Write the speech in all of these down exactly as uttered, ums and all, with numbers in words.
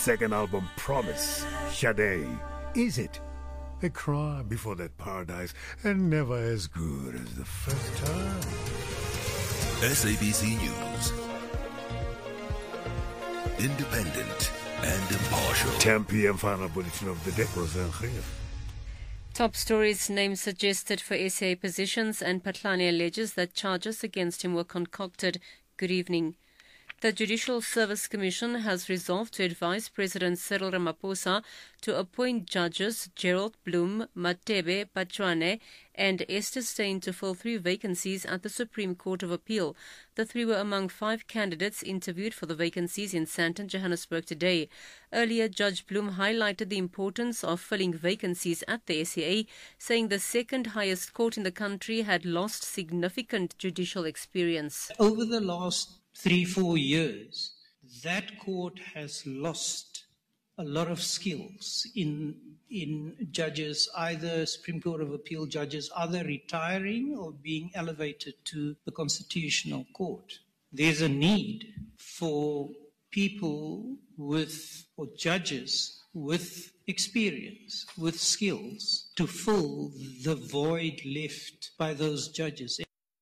Second album, Promise, Sade. Is it a cry before that paradise and never as good as the first time? S A B C News. Independent and impartial. ten p.m. final bulletin of the day. Roseanne Khayef. Top stories: names suggested for S A positions, and Patlane alleges that charges against him were concocted. Good evening. The Judicial Service Commission has resolved to advise President Cyril Ramaphosa to appoint judges Gerald Bloem, Matebe Pachwane and Esther Steyn to fill three vacancies at the Supreme Court of Appeal. The three were among five candidates interviewed for the vacancies in Sandton, Johannesburg today. Earlier, Judge Bloem highlighted the importance of filling vacancies at the S A A, saying the second highest court in the country had lost significant judicial experience. Over the last three, four years, that court has lost a lot of skills in in judges, either Supreme Court of Appeal judges, either retiring or being elevated to the Constitutional Court. There's a need for people with, or judges with experience, with skills, to fill the void left by those judges.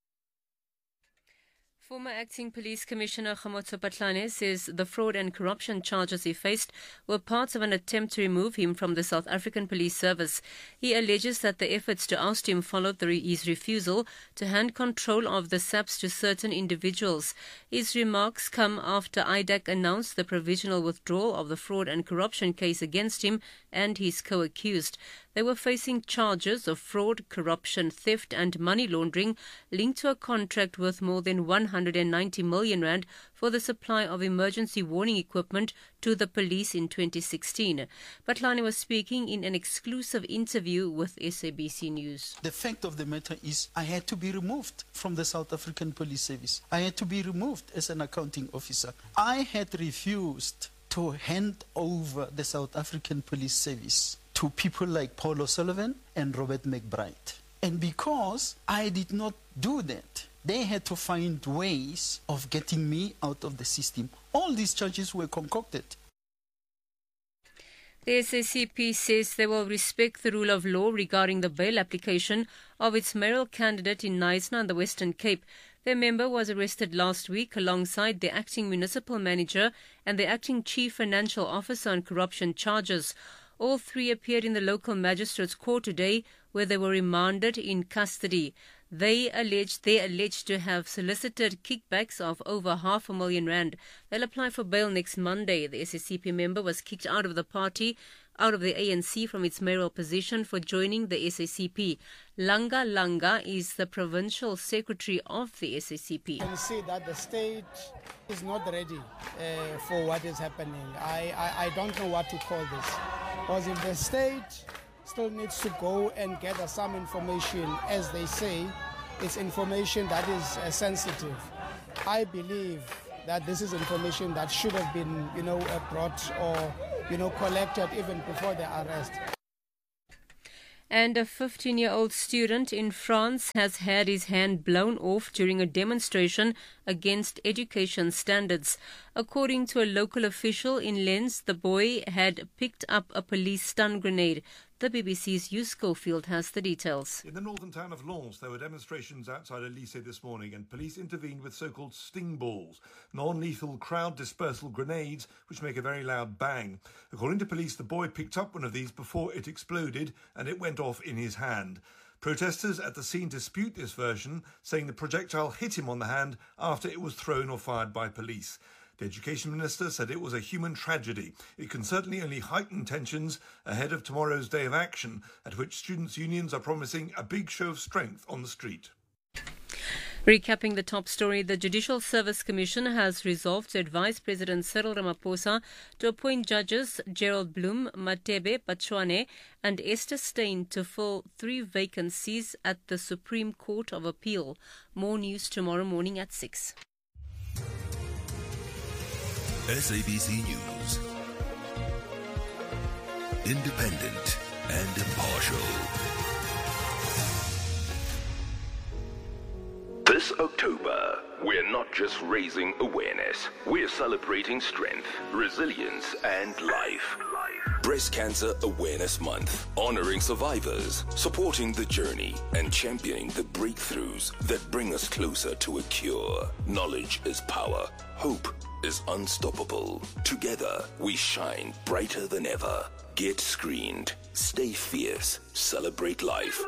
Former Acting Police Commissioner Kgomotso Patlane says the fraud and corruption charges he faced were parts of an attempt to remove him from the South African Police Service. He alleges that the efforts to oust him followed the re- his refusal to hand control of the S A Ps to certain individuals. His remarks come after I D A C announced the provisional withdrawal of the fraud and corruption case against him and his co-accused. They were facing charges of fraud, corruption, theft and money laundering linked to a contract worth more than one hundred ninety million rand for the supply of emergency warning equipment to the police in twenty sixteen. Patlane was speaking in an exclusive interview with S A B C News. The fact of the matter is I had to be removed from the South African Police Service. I had to be removed as an accounting officer. I had refused to hand over the South African Police Service to people like Paul O'Sullivan and Robert McBride. And because I did not do that, they had to find ways of getting me out of the system. All these charges were concocted. The S A C P says they will respect the rule of law regarding the bail application of its mayoral candidate in Knysna and the Western Cape. Their member was arrested last week alongside the acting municipal manager and the acting chief financial officer on corruption charges. All three appeared in the local magistrate's court today, where they were remanded in custody. They alleged they alleged to have solicited kickbacks of over half a million rand. They'll apply for bail next Monday. The S A C P member was kicked out of the party, out of the A N C from its mayoral position for joining the S A C P. Langa Langa is the provincial secretary of the S A C P. You can see that the state is not ready uh, for what is happening. I, I, I don't know what to call this. Because if the state still needs to go and gather some information, as they say, it's information that is uh, sensitive. I believe that this is information that should have been, you know, uh, brought or, you know, collected even before the arrest. And a fifteen-year-old student in France has had his hand blown off during a demonstration against education standards. According to a local official in Lens, the boy had picked up a police stun grenade. The B B C's Hugh Schofield has the details. In the northern town of Lens, there were demonstrations outside a lycée this morning, and police intervened with so-called sting balls, non-lethal crowd dispersal grenades, which make a very loud bang. According to police, the boy picked up one of these before it exploded, and it went off in his hand. Protesters at the scene dispute this version, saying the projectile hit him on the hand after it was thrown or fired by police. The Education Minister said it was a human tragedy. It can certainly only heighten tensions ahead of tomorrow's day of action, at which students' unions are promising a big show of strength on the street. Recapping the top story, the Judicial Service Commission has resolved to advise President Cyril Ramaphosa to appoint judges Gerald Bloem, Matebe Pachwane and Esther Steyn to fill three vacancies at the Supreme Court of Appeal. More news tomorrow morning at six. S A B C News. Independent and impartial. This This October, we're not just raising awareness, we're celebrating strength, resilience, and life. Breast Cancer Awareness Month, honoring survivors, supporting the journey, and championing the breakthroughs that bring us closer to a cure. Knowledge is power. Hope is unstoppable. Together, we shine brighter than ever. Get screened. Stay fierce. Celebrate life.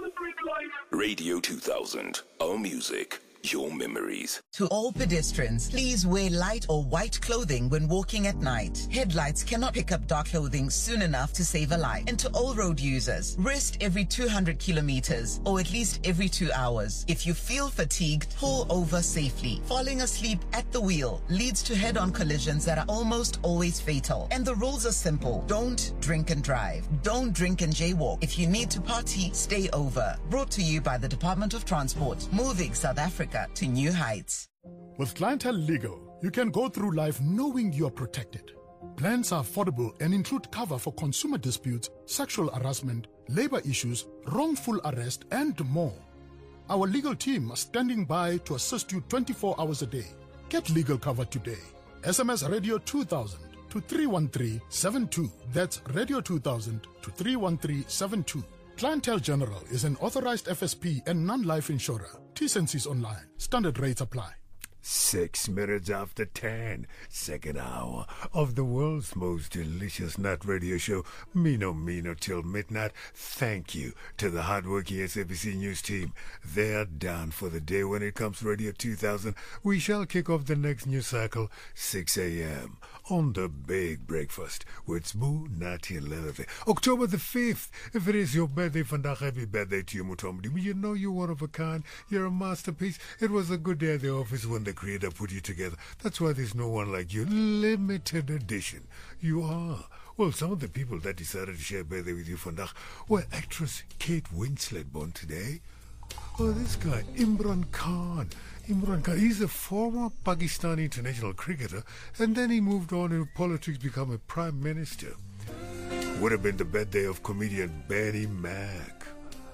Radio two thousand. Our music. Your memories. To all pedestrians, please wear light or white clothing when walking at night. Headlights cannot pick up dark clothing soon enough to save a life. And to all road users, rest every two hundred kilometers or at least every two hours. If you feel fatigued, pull over safely. Falling asleep at the wheel leads to head-on collisions that are almost always fatal. And the rules are simple. Don't drink and drive. Don't drink and jaywalk. If you need to party, stay over. Brought to you by the Department of Transport. Moving South Africa to new heights. With Clientele Legal, you can go through life knowing you are protected. Plans are affordable and include cover for consumer disputes, sexual harassment, labor issues, wrongful arrest, and more. Our legal team are standing by to assist you twenty-four hours a day. Get legal cover today. S M S Radio two thousand to three one three seven two. That's Radio two thousand to three one three seven two. Clientele General is an authorized F S P and non-life insurer. T's and C's online. Standard rates apply. Six minutes after ten, second hour of the world's most delicious nut radio show, Mino Mino till midnight. Thank you to the hardworking S A B C News team. They're done for the day. When it comes to Radio two thousand, we shall kick off the next news cycle, six a.m. on the Big Breakfast with Sbu Nati and Leatherface. October the fifth, if it is your birthday, vandag, happy birthday to you, Mutomdi. You know you're one of a kind. You're a masterpiece. It was a good day at the office when the creator put you together. That's why there's no one like you. Limited edition. You are. Well, some of the people that decided to share birthday with you vandag were actress Kate Winslet, born today. Oh, this guy, Imran Khan. Imran Khan, he's a former Pakistani international cricketer, and then he moved on in politics, become a prime minister. Would have been the birthday of comedian Benny Mac.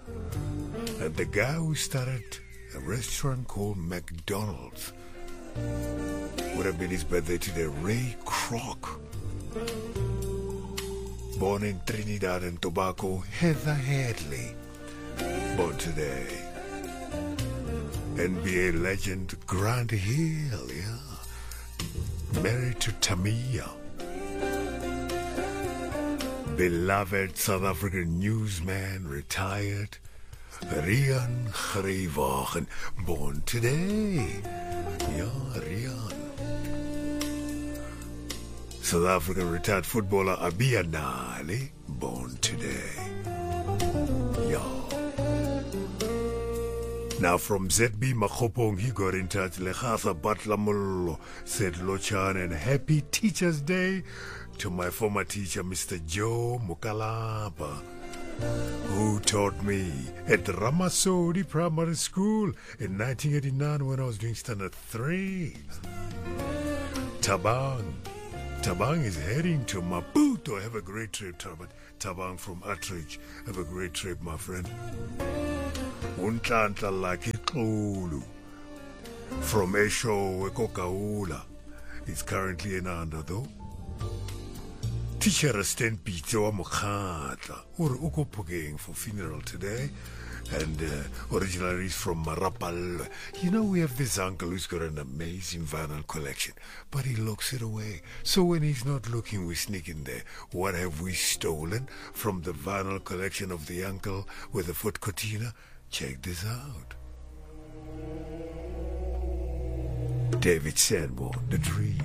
And the guy who started a restaurant called McDonald's. Would have been his birthday today, Ray Kroc. Born in Trinidad and Tobago, Heather Headley. Born today. N B A legend Grant Hill, yeah. Married to Tamia. Beloved South African newsman, retired. Rian Greewagen, born today. Yeah, Rian. South African retired footballer Abia Nali, born today. Yeah. Now from Z B Makopong, he got in touch. Lechasa Batlamolo said Lochan and happy Teacher's Day to my former teacher, Mister Joe Mukalapa, who taught me at Ramasodi Primary School in nineteen eighty-nine when I was doing Standard three. Tabang. Tabang is heading to Maputo. Have a great trip, Tabang. Tabang from Attridge. Have a great trip, my friend. Untlantla Laki Kulu from Esho Kokaula is currently in Anda, though. Teacher Sten Pito Mokhatla or Ukopogeng for funeral today, and uh, originally he's from Marapal. You know, we have this uncle who's got an amazing vinyl collection, but he locks it away. So when he's not looking, we sneak in there. What have we stolen from the vinyl collection of the uncle with the foot cortina? Check this out. David Sanborn, The Dream.